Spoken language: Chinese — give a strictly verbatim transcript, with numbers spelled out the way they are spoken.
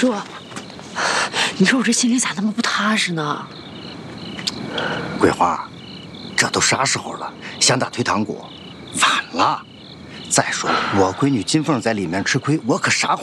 叔，你说我这心里咋那么不踏实呢？ 桂花，这都啥时候了，想打退堂鼓，晚了。再说我闺女金凤在里面吃亏，我可啥话